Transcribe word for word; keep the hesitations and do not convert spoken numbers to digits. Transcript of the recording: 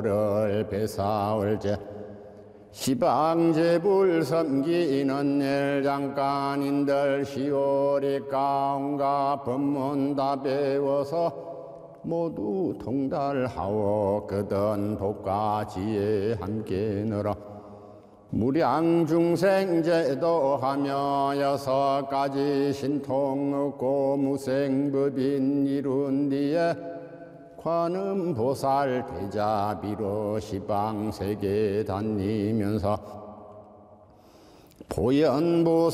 도를 배사올제 시방제불 섬기는 일장간인들 시오리 가운가 법문 다 배워서 모두 통달하오 그든 복가지에 함께 늘어 무량중생제도하며 여섯 가지 신통 없고 무생법인 이룬 뒤에 관음보살 대자비로 시방세계 다니면서 보현보살